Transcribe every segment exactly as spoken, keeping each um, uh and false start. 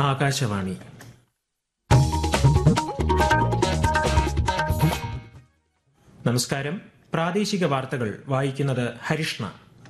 ആകാശവാണി. നമസ്കാരം. പ്രാദേശിക വാർത്തകൾ വായിക്കുന്നത് ഹരിഷ്ണ.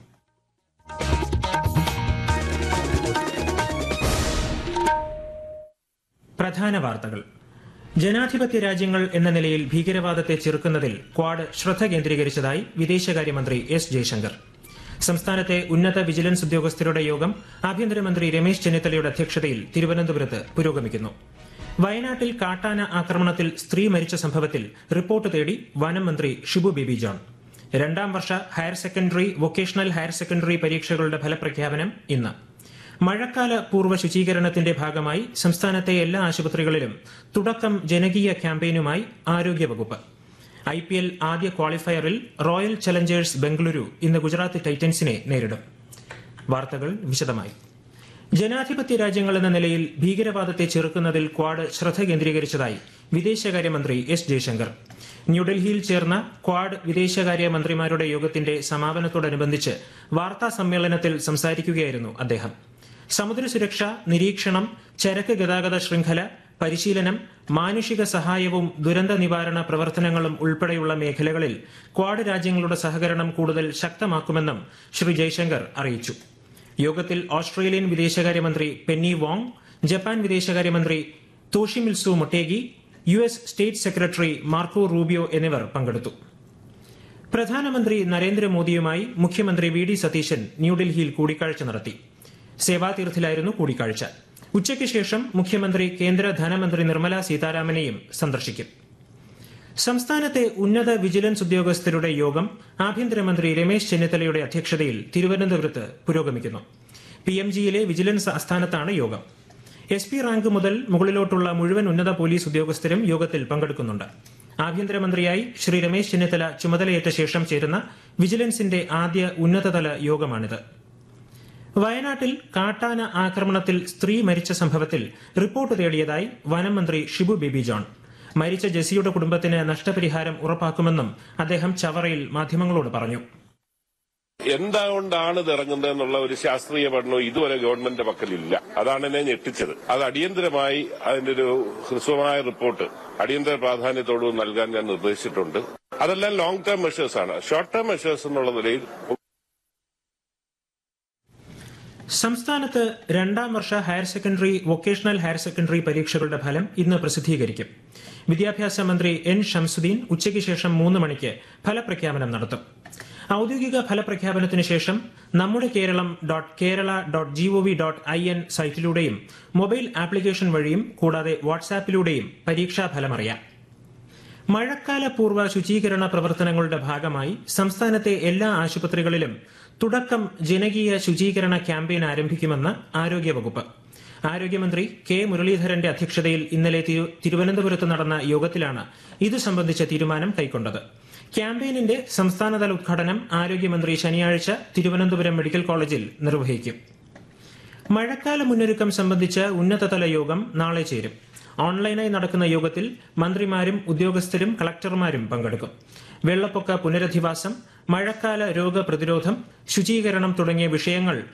പ്രധാന വാർത്തകൾ. ജനാധിപത്യ രാജ്യങ്ങൾ എന്ന നിലയിൽ ഭീകരവാദത്തെ ചെറുക്കുന്നതിൽ ക്വാഡ് ശ്രദ്ധ കേന്ദ്രീകരിച്ചതായി വിദേശകാര്യമന്ത്രി എസ് ജയശങ്കർ. സംസ്ഥാനത്തെ ഉന്നത വിജിലൻസ് ഉദ്യോഗസ്ഥരുടെ യോഗം ആഭ്യന്തരമന്ത്രി രമേശ് ചെന്നിത്തലയുടെ അധ്യക്ഷതയിൽ തിരുവനന്തപുരത്ത് പുരോഗമിക്കുന്നു. വയനാട്ടിൽ കാട്ടാന ആക്രമണത്തിൽ സ്ത്രീ മരിച്ച സംഭവത്തിൽ റിപ്പോർട്ട് തേടി വനം മന്ത്രി ഷിബു ബേബി ജോൺ. രണ്ടാം വർഷ higher secondary, vocational higher secondary പരീക്ഷകളുടെ ഫലപ്രഖ്യാപനം ഇന്ന്. മഴക്കാല പൂർവ്വ ശുചീകരണത്തിന്റെ ഭാഗമായി സംസ്ഥാനത്തെ എല്ലാ ആശുപത്രികളിലും തുടക്കം ജനകീയ ക്യാമ്പയിനുമായി ആരോഗ്യവകുപ്പ്. ഐ പി എൽ ആദ്യ ക്വാളിഫയറിൽ റോയൽ ചലഞ്ചേഴ്സ് ബംഗളൂരു ഇന്ന് ഗുജറാത്ത് ടൈറ്റൻസിനെ നേരിടും. വാർത്തകൾ വിശദമായി. ജനാധിപത്യ രാജ്യങ്ങൾ എന്ന നിലയിൽ ഭീകരവാദത്തെ ചെറുക്കുന്നതിൽ ക്വാഡ് ശ്രദ്ധ കേന്ദ്രീകരിച്ചതായി വിദേശകാര്യമന്ത്രി എസ് ജയശങ്കർ. ന്യൂഡൽഹിയിൽ ചേർന്ന ക്വാഡ് വിദേശകാര്യ മന്ത്രിമാരുടെ യോഗത്തിന്റെ സമാപനത്തോടനുബന്ധിച്ച് വാർത്താ സമ്മേളനത്തിൽ സംസാരിക്കുകയായിരുന്നു അദ്ദേഹം. സമുദ്ര സുരക്ഷ, നിരീക്ഷണം, ചരക്ക് ഗതാഗത ശൃംഖല, പരിശീലനം, മാനുഷിക സഹായവും ദുരന്ത നിവാരണ പ്രവർത്തനങ്ങളും ഉൾപ്പെടെയുള്ള മേഖലകളിൽ ക്വാഡ് രാജ്യങ്ങളുടെ സഹകരണം കൂടുതൽ ശക്തമാക്കുമെന്നും ശ്രീ ജയശങ്കർ അറിയിച്ചു. യോഗത്തിൽ ഓസ്ട്രേലിയൻ വിദേശകാര്യമന്ത്രി പെന്നി വോങ്, ജപ്പാൻ വിദേശകാര്യമന്ത്രി തോഷിമിത്സു Motegi, U S state secretary Marco Rubio എന്നിവർ പങ്കെടുത്തു. പ്രധാനമന്ത്രി നരേന്ദ്രമോദിയുമായി മുഖ്യമന്ത്രി വി ഡി സതീശൻ ന്യൂഡൽഹിയിൽ കൂടിക്കാഴ്ച നടത്തി. സേവാതീർത്ഥിലായിരുന്നു കൂടിക്കാഴ്ച. ഉച്ചയ്ക്ക് ശേഷം മുഖ്യമന്ത്രി കേന്ദ്ര ധനമന്ത്രി നിർമ്മല സീതാരാമനെയും സന്ദർശിക്കും. സംസ്ഥാനത്തെ ഉന്നത വിജിലൻസ് ഉദ്യോഗസ്ഥരുടെ യോഗം ആഭ്യന്തരമന്ത്രി രമേശ് ചെന്നിത്തലയുടെ അധ്യക്ഷതയിൽ തിരുവനന്തപുരത്ത് പുരോഗമിക്കുന്നു. പി എം ജിയിലെ വിജിലൻസ് ആസ്ഥാനത്താണ് യോഗം. എസ് പി റാങ്ക് മുതൽ മുകളിലോട്ടുള്ള മുഴുവൻ ഉന്നത പോലീസ് ഉദ്യോഗസ്ഥരും യോഗത്തിൽ പങ്കെടുക്കുന്നുണ്ട്. ആഭ്യന്തരമന്ത്രിയായി ശ്രീ രമേശ് ചെന്നിത്തല ചുമതലയേറ്റ ശേഷം ചേരുന്ന വിജിലൻസിന്റെ ആദ്യ ഉന്നതതല യോഗമാണിത്. വയനാട്ടിൽ കാട്ടാന ആക്രമണത്തിൽ സ്ത്രീ മരിച്ച സംഭവത്തിൽ റിപ്പോർട്ട് തേടിയതായി വനം മന്ത്രി ഷിബു ബേബി ജോൺ. മരിച്ച ജെസിയുടെ കുടുംബത്തിന് നഷ്ടപരിഹാരം ഉറപ്പാക്കുമെന്നും അദ്ദേഹം ചവറയിൽ മാധ്യമങ്ങളോട് പറഞ്ഞു. എന്തുകൊണ്ടാണ് ഇത് ഇറങ്ങുന്നതെന്നുള്ള ഒരു ശാസ്ത്രീയ പഠനം ഇതുവരെ ഗവൺമെന്റിന്റെ പക്കലില്ല. അതാണ് എന്നെ ഞെട്ടിച്ചത്. അത് അടിയന്തരമായി അതിന്റെ ഒരു ഹ്രസ്വമായ റിപ്പോർട്ട് അടിയന്തര പ്രാധാന്യത്തോട് നൽകാൻ ഞാൻ നിർദ്ദേശിച്ചിട്ടുണ്ട്. അതെല്ലാം ലോങ് ടേം മെഷേഴ്സ് ആണ്. ഷോർട്ട് ടേം മെഷേഴ്സ് എന്നുള്ള നിലയിൽ സംസ്ഥാനത്ത് രണ്ടാം വർഷ higher secondary, vocational higher secondary പരീക്ഷകളുടെ ഫലം ഇന്ന് പ്രസിദ്ധീകരിക്കും. വിദ്യാഭ്യാസ മന്ത്രി എൻ ഷംസുദ്ദീൻ ഉച്ചയ്ക്ക് ശേഷം മൂന്ന് മണിക്ക് ഫലപ്രഖ്യാപനം നടത്തും. ഔദ്യോഗിക ഫലപ്രഖ്യാപനത്തിന് ശേഷം നമ്മുടെ Keralam dot Kerala dot G O V dot I N സൈറ്റിലൂടെയും mobile application വഴിയും കൂടാതെ വാട്സാപ്പിലൂടെയും പരീക്ഷാഫലമറിയാം. മഴക്കാല പൂർവ്വ ശുചീകരണ പ്രവർത്തനങ്ങളുടെ ഭാഗമായി സംസ്ഥാനത്തെ എല്ലാ ആശുപത്രികളിലും തുടക്കം ജനകീയ ശുചീകരണ ക്യാമ്പയിൻ ആരംഭിക്കുമെന്ന് ആരോഗ്യവകുപ്പ്. ആരോഗ്യമന്ത്രി കെ മുരളീധരന്റെ അധ്യക്ഷതയിൽ ഇന്നലെ തിരുവനന്തപുരത്ത് നടന്ന യോഗത്തിലാണ് ഇതു സംബന്ധിച്ച തീരുമാനം കൈക്കൊണ്ടത്. ക്യാമ്പയിനിന്റെ സംസ്ഥാനതല ഉദ്ഘാടനം ആരോഗ്യമന്ത്രി ശനിയാഴ്ച തിരുവനന്തപുരം മെഡിക്കൽ കോളേജിൽ നിർവഹിക്കും. മഴക്കാല മുന്നൊരുക്കം സംബന്ധിച്ച ഉന്നതതല യോഗം നാളെ ചേരും. ഓൺലൈനായി നടക്കുന്ന യോഗത്തിൽ മന്ത്രിമാരും ഉദ്യോഗസ്ഥരും കളക്ടർമാരും പങ്കെടുക്കും. വെള്ളപ്പൊക്ക പുനരധിവാസം, മഴക്കാല രോഗപ്രതിരോധം, ശുചീകരണം തുടങ്ങിയ വിഷയങ്ങൾ